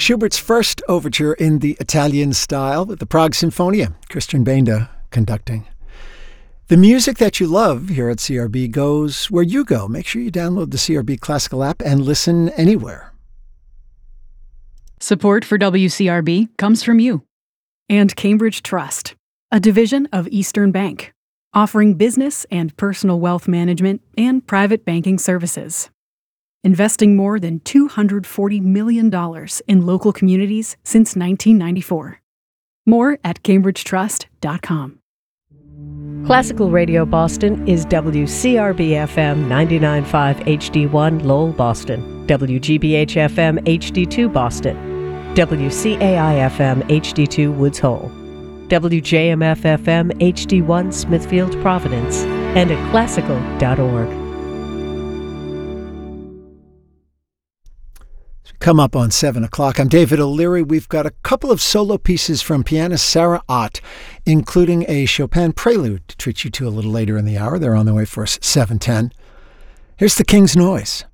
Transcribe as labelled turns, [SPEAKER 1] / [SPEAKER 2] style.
[SPEAKER 1] Schubert's first overture in the Italian style with the Prague Sinfonia, Christian Benda conducting. The music that you love here at CRB goes where you go. Make sure you download the CRB Classical app and listen anywhere.
[SPEAKER 2] Support for WCRB comes from you and Cambridge Trust, a division of Eastern Bank, offering business and personal wealth management and private banking services. Investing more than $240 million in local communities since 1994. More at cambridgetrust.com.
[SPEAKER 3] Classical Radio Boston is WCRB-FM 99.5 HD1 Lowell, Boston, WGBH-FM HD2 Boston, WCAI-FM HD2 Woods Hole, WJMF-FM HD1 Smithfield, Providence, and at classical.org.
[SPEAKER 1] Come up on 7 o'clock. I'm David O'Leary. We've got a couple of solo pieces from pianist Sarah Ott, including a Chopin prelude to treat you to a little later in the hour. They're on the way for us 7:10. Here's The King's Noise.